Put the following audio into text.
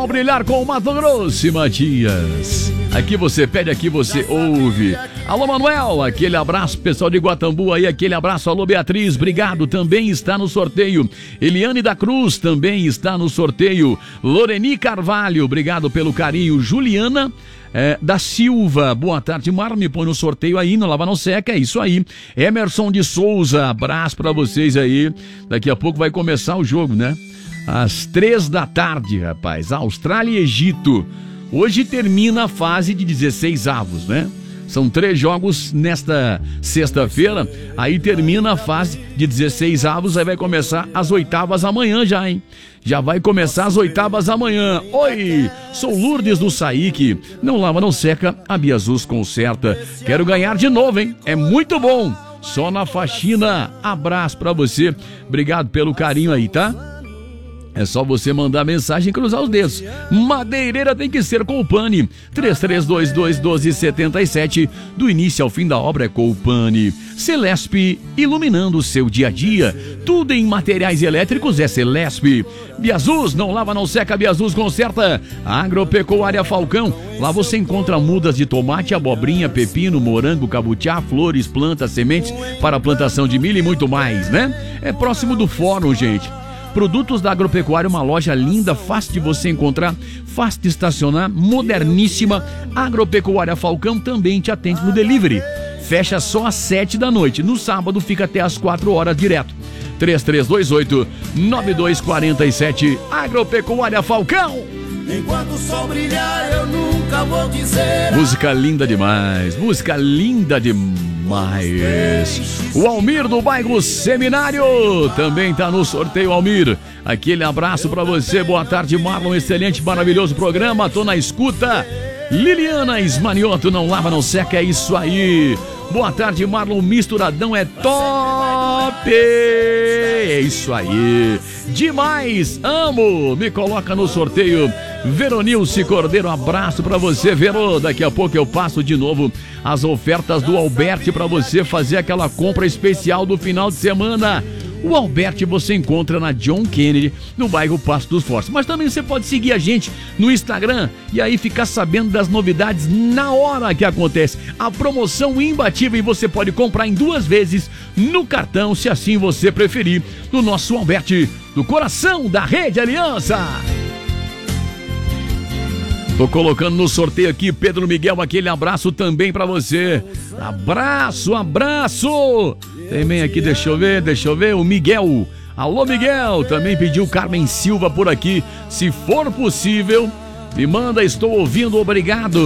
Sol brilhar com o Mato Grosso, Matias. Aqui você pede, aqui você ouve. Alô, Manuel, aquele abraço, pessoal de Guatambu aí, aquele abraço. Alô, Beatriz, obrigado, também está no sorteio. Eliane da Cruz também está no sorteio. Loreni Carvalho, obrigado pelo carinho. Juliana da Silva, boa tarde, Mar, me põe no sorteio aí, não lava não seca, é isso aí. Emerson de Souza, abraço pra vocês aí. Daqui a pouco vai começar o jogo, né? Às 3 da tarde, rapaz, Austrália e Egito. Hoje termina a fase de 16 avos, né? São 3 jogos nesta sexta-feira, aí termina a fase de 16 avos, aí vai começar as oitavas amanhã já, hein? Já vai começar as oitavas amanhã. Oi, sou Lourdes do Saíque. Não lava, não seca, a Biazus conserta. Quero ganhar de novo, hein? É muito bom. Só na faxina. Abraço pra você. Obrigado pelo carinho aí, tá? É só você mandar mensagem e cruzar os dedos. Madeireira tem que ser Colpani. 3322-1277. Do início ao fim da obra é Colpani. Celesp, iluminando o seu dia a dia. Tudo em materiais elétricos é Celesp. Biazus, não lava, não seca, Biazus conserta. Agropecuária Falcão. Lá você encontra mudas de tomate, abobrinha, pepino, morango, cabutiá, flores, plantas, sementes para plantação de milho e muito mais, né? É próximo do fórum, gente. Produtos da Agropecuária, uma loja linda, fácil de você encontrar, fácil de estacionar, moderníssima. Agropecuária Falcão também te atende no delivery. Fecha só às 7 da noite. No sábado fica até às 4 horas direto. 3328-9247. Agropecuária Falcão. Enquanto o sol brilhar, eu nunca vou dizer. Música linda demais. Música linda demais. O Almir do bairro Seminário também tá no sorteio, Almir. Aquele abraço pra você. Boa tarde, Marlon. Excelente, maravilhoso programa. Tô na escuta. Liliana Ismanioto, não lava, não seca, é isso aí. Boa tarde, Marlon. Misturadão é top. É isso aí. Demais, amo. Me coloca no sorteio. Veronilce Cordeiro, abraço pra você, Vero. Daqui a pouco eu passo de novo as ofertas do Alberti pra você fazer aquela compra especial do final de semana. O Alberti você encontra na John Kennedy, no bairro Passo dos Fortes. Mas também você pode seguir a gente no Instagram e aí ficar sabendo das novidades na hora que acontece. A promoção imbatível e você pode comprar em 2 vezes no cartão, se assim você preferir, no nosso Alberti, do coração da Rede Aliança. Tô colocando no sorteio aqui, Pedro Miguel, aquele abraço também pra você. Abraço, abraço! Também aqui, deixa eu ver, o Miguel. Alô, Miguel, também pediu Carmen Silva por aqui. Se for possível, me manda, estou ouvindo, obrigado.